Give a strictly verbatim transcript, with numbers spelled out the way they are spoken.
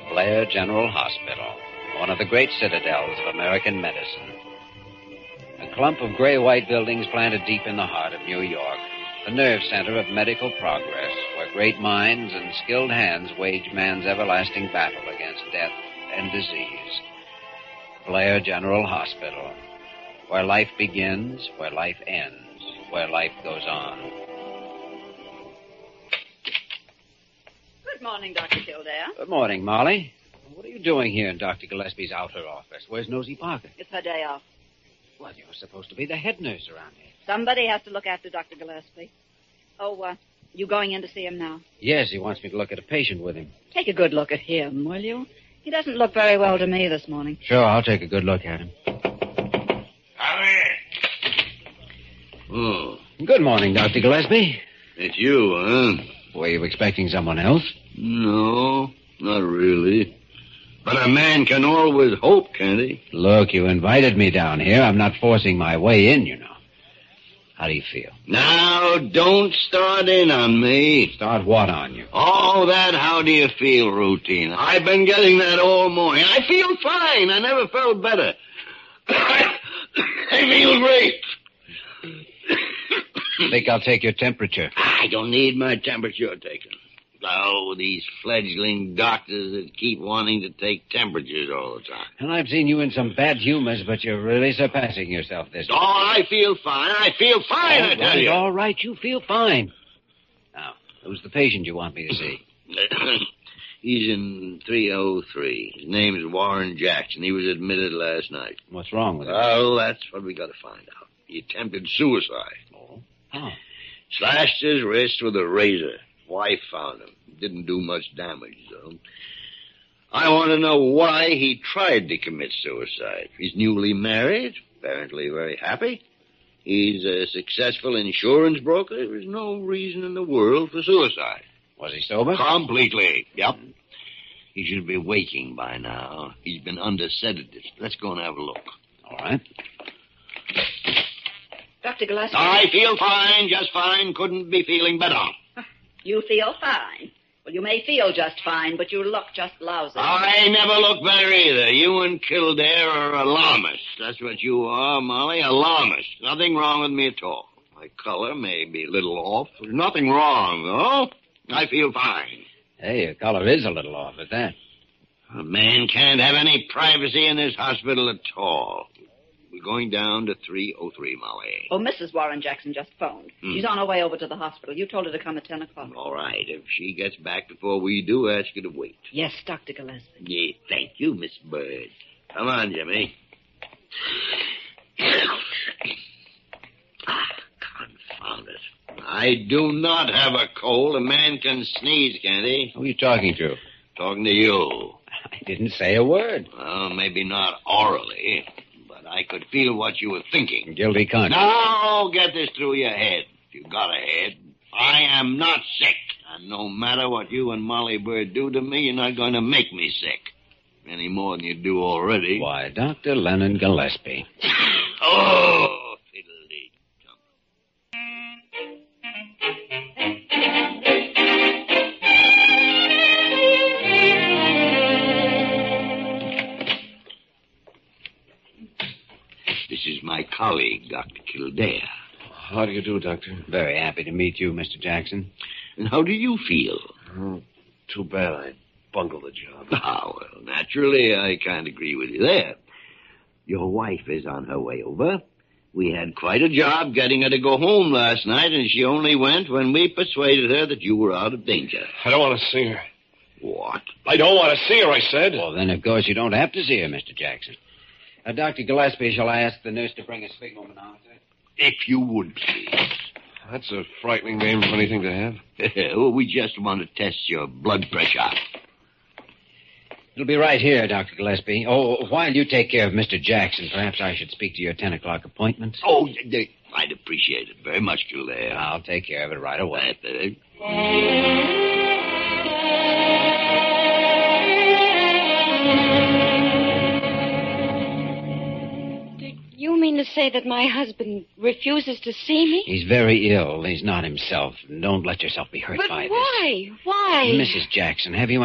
Blair General Hospital, one of the great citadels of American medicine. A clump of gray-white buildings planted deep in the heart of New York, the nerve center of medical progress, where great minds and skilled hands wage man's everlasting battle against death and disease. Blair General Hospital, where life begins, where life ends, where life goes on. Good morning, Doctor Kildare. Good morning, Molly. What are you doing here in Doctor Gillespie's outer office? Where's Nosy Parker? It's her day off. Well, you're supposed to be the head nurse around here. Somebody has to look after Doctor Gillespie. Oh, uh, you going in to see him now? Yes, he wants me to look at a patient with him. Take a good look at him, will you? He doesn't look very well to me this morning. Sure, I'll take a good look at him. Harry! Oh. Good morning, Doctor Gillespie. It's you, huh? Were you expecting someone else? No, not really. But a man can always hope, can't he? Look, you invited me down here. I'm not forcing my way in, you know. How do you feel? Now, don't start in on me. Start what on you? Oh, that how do you feel routine. I've been getting that all morning. I feel fine. I never felt better. I feel great. Think I'll take your temperature? I don't need my temperature taken. Oh, these fledgling doctors that keep wanting to take temperatures all the time. And I've seen you in some bad humors, but you're really surpassing yourself this Oh, I feel fine. I feel fine, all I tell right, you. All right, you feel fine. Now, who's the patient you want me to see? He's in three oh three. His name's Warren Jackson. He was admitted last night. What's wrong with him? Well, that's what we got to find out. He attempted suicide. Oh? How? Slashed his wrist with a razor. Wife found him. Didn't do much damage, though. I want to know why he tried to commit suicide. He's newly married, apparently very happy. He's a successful insurance broker. There's no reason in the world for suicide. Was he sober? Completely, yep. He should be waking by now. He's been under sedatives. Let's go and have a look. All right. Doctor Gillespie. I feel fine, just fine. Couldn't be feeling better. You feel fine. Well, you may feel just fine, but you look just lousy. I never look better either. You and Kildare are alarmists. That's what you are, Molly, alarmists. Nothing wrong with me at all. My color may be a little off. There's nothing wrong, though. I feel fine. Hey, your color is a little off at that. A man can't have any privacy in this hospital at all. We're going down to three oh three, Molly. Oh, Missus Warren Jackson just phoned. Hmm. She's on her way over to the hospital. You told her to come at ten o'clock. All right. If she gets back before we do, ask her to wait. Yes, Doctor Gillespie. Yeah, thank you, Miss Bird. Come on, Jimmy. Ah, confound it. I do not have a cold. A man can sneeze, can't he? Who are you talking to? Talking to you. I didn't say a word. Well, maybe not orally, but I could feel what you were thinking. Guilty conscience. Now, get this through your head. If you've got a head. I am not sick. And no matter what you and Molly Bird do to me, you're not going to make me sick. Any more than you do already. Why, Doctor Lennon Gillespie. Oh, fiddly. This is my colleague, Doctor Kildare. How do you do, Doctor? Very happy to meet you, Mister Jackson. And how do you feel? Oh, too bad I bungled the job. Ah, well, naturally, I can't agree with you there. Your wife is on her way over. We had quite a job getting her to go home last night, and she only went when we persuaded her that you were out of danger. I don't want to see her. What? I don't want to see her, I said. Well, then, of course, you don't have to see her, Mister Jackson. Uh, Doctor Gillespie, shall I ask the nurse to bring a sphygmomanometer? If you would, please. That's a frightening name for anything to have. Well, we just want to test your blood pressure. It'll be right here, Doctor Gillespie. Oh, while you take care of Mister Jackson, perhaps I should speak to your ten o'clock appointment. Oh, I'd appreciate it very much, Kildare. I'll take care of it right away. You mean to say that my husband refuses to see me? He's very ill. He's not himself. Don't let yourself be hurt But by why? this. Why? Missus Jackson, have you